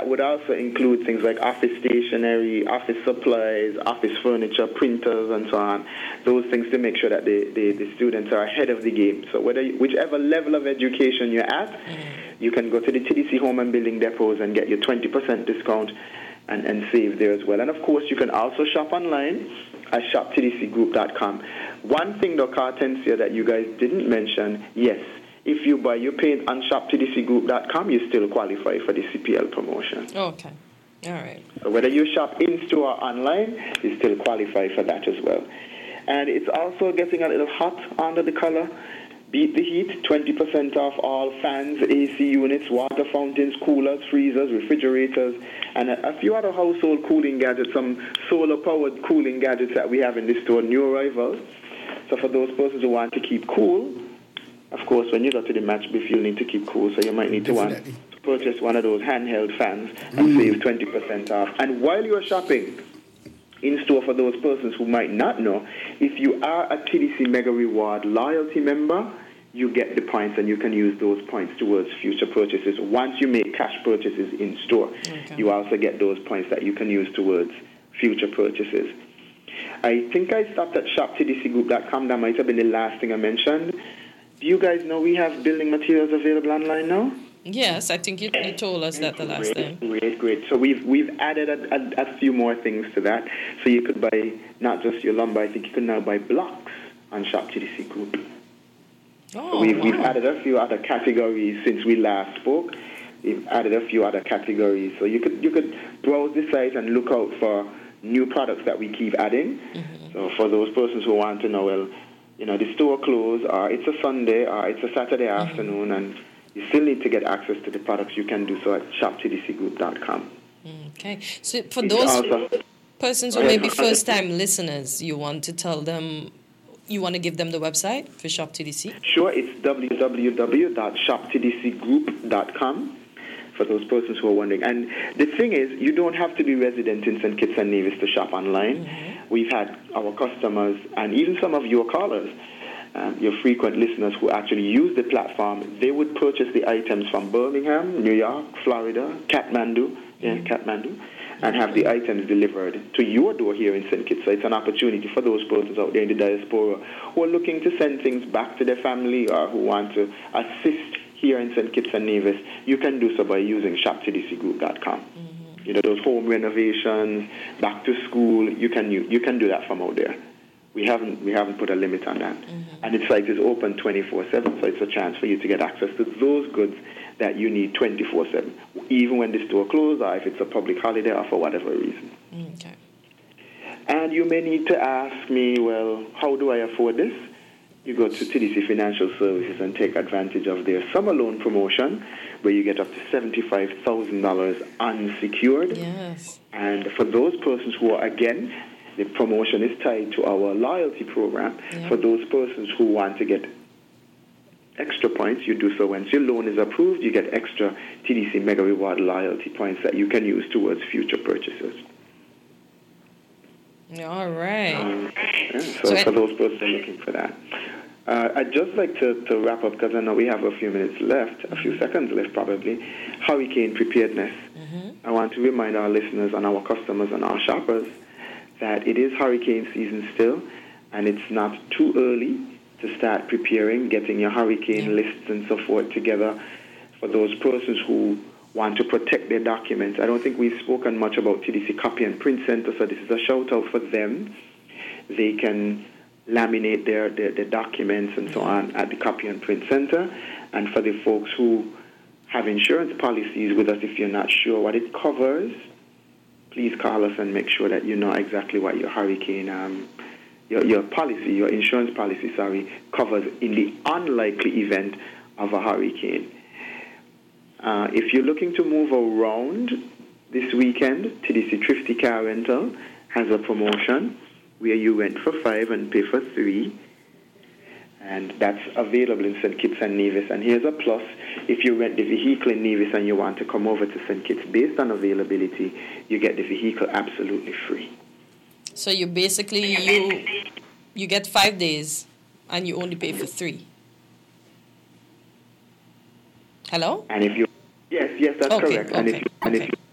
would also include things like office stationery, office supplies, office furniture, printers, and so on. Those things to make sure that the students are ahead of the game. So whichever level of education you're at, you can go to the TDC Home and Building depots and get your 20% discount and save there as well. And, of course, you can also shop online at shoptdcgroup.com. One thing, Dr. Hortensia, that you guys didn't mention, yes, if you buy your paint on shoptdcgroup.com, you still qualify for the CPL promotion. Okay. All right. So whether you shop in-store or online, you still qualify for that as well. And it's also getting a little hot under the collar. Beat the heat, 20% off all fans, AC units, water fountains, coolers, freezers, refrigerators, and a few other household cooling gadgets, some solar-powered cooling gadgets that we have in the store, new arrivals. So for those persons who want to keep cool, of course, when you go to the match booth, you'll need to keep cool, so you might need to purchase one of those handheld fans and save 20% off. And while you're shopping in store, for those persons who might not know, if you are a TDC Mega Reward loyalty member, you get the points and you can use those points towards future purchases. Once you make cash purchases in store, you also get those points that you can use towards future purchases. I think I stopped at shoptdcgroup.com. That might have been the last thing I mentioned. Do you guys know we have building materials available online now? Yes, I think you told us that the last time. Great. So we've added a few more things to that. So you could buy not just your lumber, I think you can now buy blocks on Shop TDC Group. So we've added a few other categories since we last spoke. We've added a few other categories. So you could browse the site and look out for new products that we keep adding. So for those persons who want to know, well, you know, the store closed, or it's a Sunday, or it's a Saturday afternoon, and you still need to get access to the products, you can do so at shoptdcgroup.com. Okay. So for those persons who may be first-time listeners, you want to tell them, you want to give them the website for Shop TDC? Sure, it's www.shoptdcgroup.com for those persons who are wondering. And the thing is, you don't have to be resident in St. Kitts and Nevis to shop online. We've had our customers and even some of your callers, your frequent listeners who actually use the platform, they would purchase the items from Birmingham, New York, Florida, Kathmandu, and have the items delivered to your door here in St. Kitts. So it's an opportunity for those persons out there in the diaspora who are looking to send things back to their family or who want to assist here in St. Kitts and Nevis. You can do so by using shoptdcgroup.com. You know, those home renovations, back to school, you can do that from out there. We haven't put a limit on that. And the site is open 24/7, so it's a chance for you to get access to those goods that you need 24/7, even when the store closed or if it's a public holiday or for whatever reason. Okay. And you may need to ask me, well, how do I afford this? You go to TDC Financial Services and take advantage of their summer loan promotion, where you get up to $75,000 unsecured. Yes. And for those persons who are, again, the promotion is tied to our loyalty program. For those persons who want to get extra points, you do so. Once your loan is approved, you get extra TDC Mega Reward loyalty points that you can use towards future purchases. All right. So for those persons who are looking for that. I'd just like to wrap up, because I know we have a few minutes left, a few seconds left probably. Hurricane preparedness. I want to remind our listeners and our customers and our shoppers that it is hurricane season still, and it's not too early to start preparing, getting your hurricane lists and so forth together for those persons who want to protect their documents. I don't think we've spoken much about TDC Copy and Print Center, so this is a shout-out for them. They can laminate their documents and so on at the Copy and Print Center. And for the folks who have insurance policies with us, if you're not sure what it covers, please call us and make sure that you know exactly what your hurricane, your insurance policy, covers in the unlikely event of a hurricane. If you're looking to move around this weekend, TDC Thrifty Car Rental has a promotion where you rent for 5 and pay for 3. And that's available in St. Kitts and Nevis. And here's a plus. If you rent the vehicle in Nevis and you want to come over to St. Kitts, based on availability, you get the vehicle absolutely free. So you basically, you get 5 days and you only pay for 3. Hello? And if you... Yes, that's correct. And if